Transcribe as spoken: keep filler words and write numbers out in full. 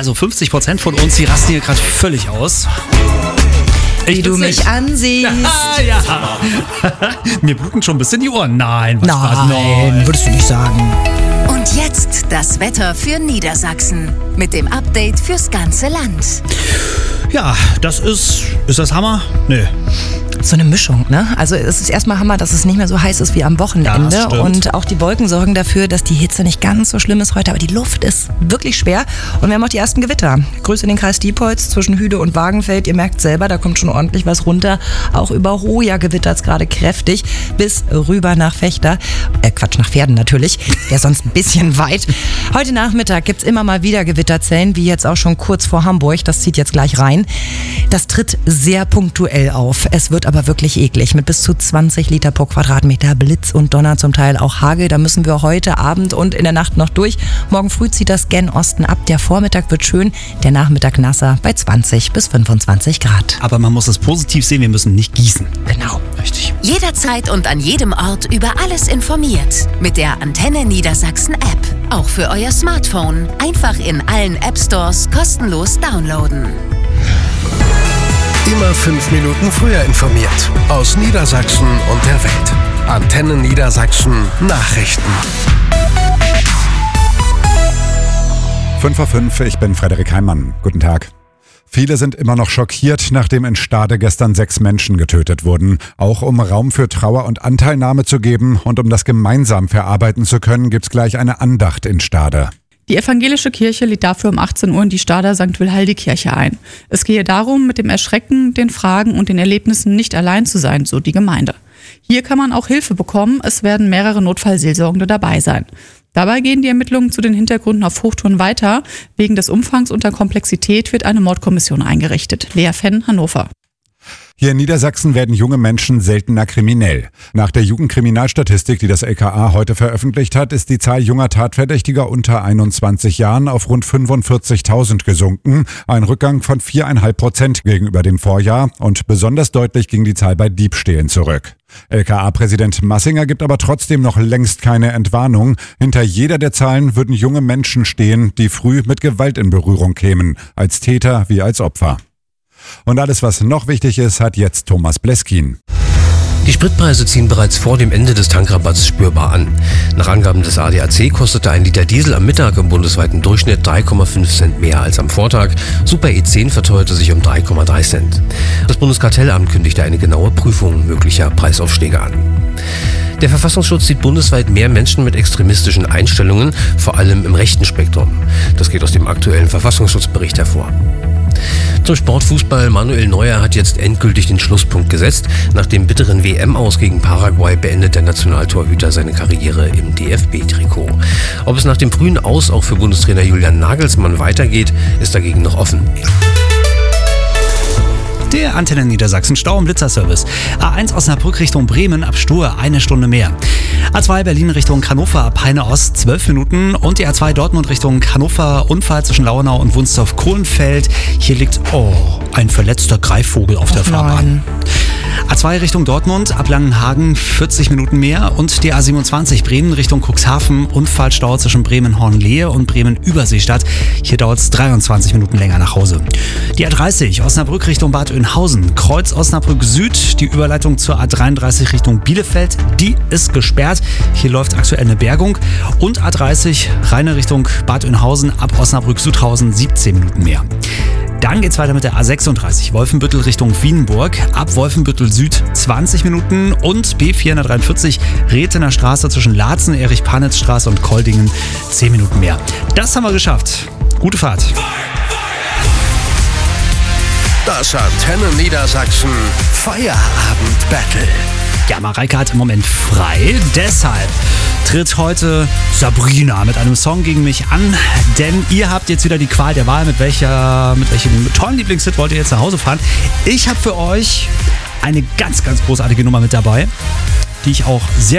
Also fünfzig Prozent von uns, die rasten hier gerade völlig aus. Wie du mich nicht. ansiehst. Ah, ja. Mir bluten schon ein bisschen die Ohren. Nein, was Nein, Nein, würdest du nicht sagen. Und jetzt das Wetter für Niedersachsen. Mit dem Update fürs ganze Land. Ja, das ist... Ist das Hammer? Nö. So eine Mischung, ne? Also es ist erstmal Hammer, dass es nicht mehr so heiß ist wie am Wochenende. Ja, und auch die Wolken sorgen dafür, dass die Hitze nicht ganz so schlimm ist heute. Aber die Luft ist wirklich schwer. Und wir haben auch die ersten Gewitter. Grüße in den Kreis Diepholz zwischen Hüde und Wagenfeld. Ihr merkt selber, da kommt schon ordentlich was runter. Auch über Hoja gewittert es gerade kräftig. Bis rüber nach Vechta. Äh, Quatsch, nach Pferden natürlich. Wäre sonst ein bisschen weit. Heute Nachmittag gibt es immer mal wieder Gewitterzellen, wie jetzt auch schon kurz vor Hamburg. Das zieht jetzt gleich rein. Das tritt sehr punktuell auf. Es wird aber wirklich eklig. Mit bis zu zwanzig Liter pro Quadratmeter, Blitz und Donner, zum Teil auch Hagel. Da müssen wir heute Abend und in der Nacht noch durch. Morgen früh zieht das gen Osten ab. Der Vormittag wird schön, der Nachmittag nasser bei zwanzig bis fünfundzwanzig Grad. Aber man muss es positiv sehen, wir müssen nicht gießen. Genau. Richtig. Jederzeit und an jedem Ort über alles informiert. Mit der Antenne Niedersachsen App. Auch für euer Smartphone. Einfach in allen App Stores kostenlos downloaden. Immer fünf Minuten früher informiert. Aus Niedersachsen und der Welt. Antenne Niedersachsen Nachrichten. fünf Uhr fünf, ich bin Frederik Heimann. Guten Tag. Viele sind immer noch schockiert, nachdem in Stade gestern sechs Menschen getötet wurden. Auch um Raum für Trauer und Anteilnahme zu geben und um das gemeinsam verarbeiten zu können, gibt's gleich eine Andacht in Stade. Die evangelische Kirche lädt dafür um achtzehn Uhr in die Stader Sankt Wilhaldi-Kirche ein. Es gehe darum, mit dem Erschrecken, den Fragen und den Erlebnissen nicht allein zu sein, so die Gemeinde. Hier kann man auch Hilfe bekommen, es werden mehrere Notfallseelsorgende dabei sein. Dabei gehen die Ermittlungen zu den Hintergründen auf Hochtouren weiter. Wegen des Umfangs und der Komplexität wird eine Mordkommission eingerichtet. Lea Fenn, Hannover. Hier in Niedersachsen werden junge Menschen seltener kriminell. Nach der Jugendkriminalstatistik, die das L K A heute veröffentlicht hat, ist die Zahl junger Tatverdächtiger unter einundzwanzig Jahren auf rund fünfundvierzigtausend gesunken. Ein Rückgang von vier Komma fünf Prozent gegenüber dem Vorjahr. Und besonders deutlich ging die Zahl bei Diebstählen zurück. L K A-Präsident Massinger gibt aber trotzdem noch längst keine Entwarnung. Hinter jeder der Zahlen würden junge Menschen stehen, die früh mit Gewalt in Berührung kämen. Als Täter wie als Opfer. Und alles, was noch wichtig ist, hat jetzt Thomas Bleskin. Die Spritpreise ziehen bereits vor dem Ende des Tankrabatts spürbar an. Nach Angaben des A D A C kostete ein Liter Diesel am Mittag im bundesweiten Durchschnitt drei Komma fünf Cent mehr als am Vortag. Super E zehn verteuerte sich um drei Komma drei Cent. Das Bundeskartellamt kündigte eine genaue Prüfung möglicher Preisaufschläge an. Der Verfassungsschutz sieht bundesweit mehr Menschen mit extremistischen Einstellungen, vor allem im rechten Spektrum. Das geht aus dem aktuellen Verfassungsschutzbericht hervor. Zum Sportfußball. Manuel Neuer hat jetzt endgültig den Schlusspunkt gesetzt. Nach dem bitteren W M-Aus gegen Paraguay beendet der Nationaltorhüter seine Karriere im D F B-Trikot. Ob es nach dem frühen Aus auch für Bundestrainer Julian Nagelsmann weitergeht, ist dagegen noch offen. Der Antenne Niedersachsen Stau- und Blitzerservice. A eins Osnabrück Richtung Bremen ab Stur eine Stunde mehr. A zwei Berlin Richtung Hannover ab Heine Ost zwölf Minuten. Und die A zwei Dortmund Richtung Hannover, Unfall zwischen Lauenau und Wunstorf-Kohlenfeld. Hier liegt, oh, ein verletzter Greifvogel auf der Och Fahrbahn. A zwei Richtung Dortmund, ab Langenhagen vierzig Minuten mehr. Und die A siebenundzwanzig Bremen Richtung Cuxhaven, Unfallstau zwischen Bremen-Hornlehe und Bremen-Überseestadt. Hier dauert es dreiundzwanzig Minuten länger nach Hause. Die A dreißig Osnabrück Richtung Bad Oeynhausen, Kreuz Osnabrück Süd, die Überleitung zur A dreiunddreißig Richtung Bielefeld, die ist gesperrt. Hier läuft aktuell eine Bergung. Und A dreißig Rheine Richtung Bad Oeynhausen, ab Osnabrück-Südhausen siebzehn Minuten mehr. Dann geht's weiter mit der A sechsunddreißig Wolfenbüttel Richtung Wienburg, ab Wolfenbüttel Süd zwanzig Minuten und B vierhundertdreiundvierzig Rethener Straße zwischen Laatzen, Erich-Panitz-Straße und Koldingen zehn Minuten mehr. Das haben wir geschafft. Gute Fahrt. Das Antenne Niedersachsen Feierabend-Battle. Ja, Mareike hat im Moment frei, deshalb tritt heute Sabrina mit einem Song gegen mich an, denn ihr habt jetzt wieder die Qual der Wahl, mit welcher, mit welchem tollen Lieblingshit wollt ihr jetzt nach Hause fahren. Ich habe für euch eine ganz, ganz großartige Nummer mit dabei, die ich auch sehr